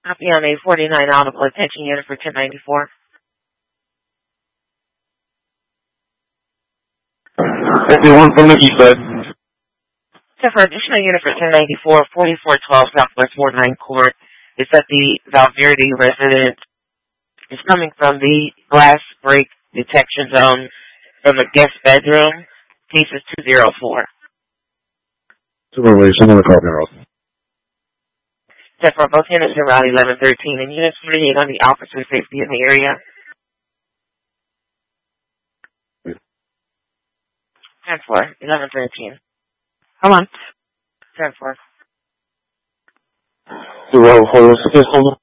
Copy on a 49 audible attention unit for 1094. 51 from the east side. So for additional unit for 1094, 4412 Southwest 49 Court, is that the Valverde residence is coming from the glass break detection zone from the guest bedroom. Case is 204. Supervision on the call, General. So for both units in Route 1113 and units 48 on the officer safety in the area. 10-4, 1113. Hold on. 10-4. Hold on.